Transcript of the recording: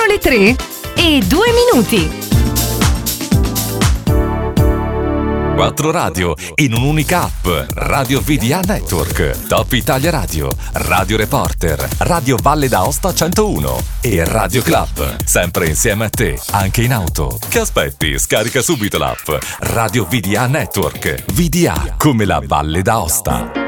le 3:02. 4 radio in un'unica app. Radio VDA Network, Top Italia Radio, Radio Reporter, Radio Valle d'Aosta 101 e Radio Club. Sempre insieme a te, anche in auto. Che aspetti? Scarica subito l'app. Radio VDA Network. VDA come la Valle d'Aosta.